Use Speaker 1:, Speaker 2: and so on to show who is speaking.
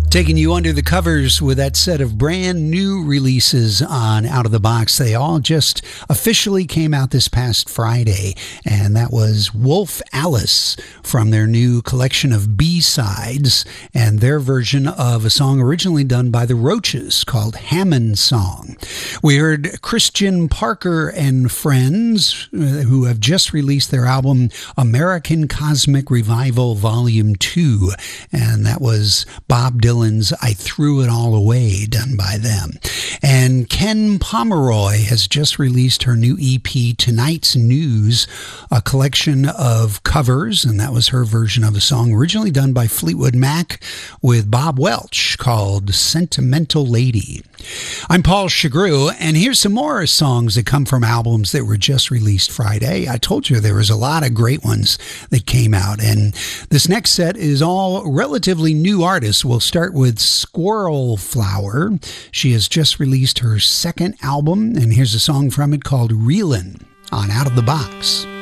Speaker 1: Taking you under the covers with that set of brand new releases on Out of the Box. They all just officially came out this past Friday, and that was Wolf Alice from their new collection of B-sides and their version of a song originally done by the Roaches called Hammond Song. We heard Christian Parker and Friends, who have just released their album American Cosmic Revival Volume 2, and that was Bob Dylan's I Threw It All Away, done by them. And Ken Pomeroy has just released her new EP, Tonight's News, a collection of covers, and that was her version of a song originally done by Fleetwood Mac with Bob Welch called Sentimental Lady. I'm Paul Chagru, and here's some more songs that come from albums that were just released Friday. I told you there was a lot of great ones that came out, and this next set is all relatively new artists. We'll start with Squirrel Flower. She has just released her second album, and here's a song from it called Reelin' on Out of the Box.